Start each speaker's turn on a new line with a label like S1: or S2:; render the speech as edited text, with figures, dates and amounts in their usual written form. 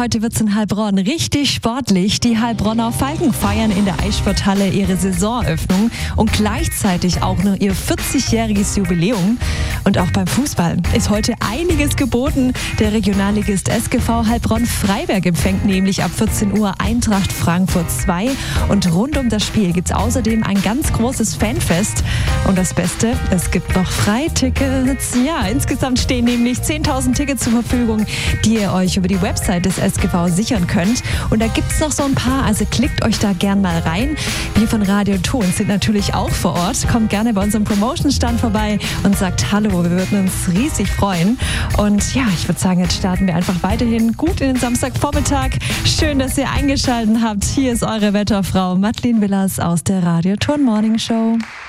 S1: heute wird's in Heilbronn richtig sportlich. Die Heilbronner Falken feiern in der Eissporthalle ihre Saisoneröffnung und gleichzeitig auch noch ihr 40-jähriges Jubiläum. Und auch beim Fußball ist heute einiges geboten. Der Regionalligist SGV Heilbronn-Freiberg empfängt nämlich ab 14 Uhr Eintracht Frankfurt 2. Und rund um das Spiel gibt's außerdem ein ganz großes Fanfest. Und das Beste, es gibt noch Freitickets. Ja, insgesamt stehen nämlich 10.000 Tickets zur Verfügung, die ihr euch über die Website des SGV sichern könnt. Und da gibt's noch so ein paar, also klickt euch da gern mal rein. Wir von Radio Ton sind natürlich auch vor Ort. Kommt gerne bei unserem Promotion-Stand vorbei und sagt Hallo, wir würden uns riesig freuen. Und ja, ich würde sagen, jetzt starten wir einfach weiterhin gut in den Samstagvormittag. Schön, dass ihr eingeschaltet habt. Hier ist eure Wetterfrau Madeleine Willers aus der Radio Ton Morning Show.